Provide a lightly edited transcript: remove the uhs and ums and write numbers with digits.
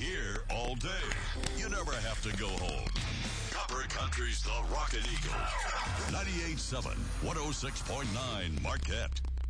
here all day. You never have to go home. Copper Country's The Rockin' Eagle. 98.7, 106.9 Marquette.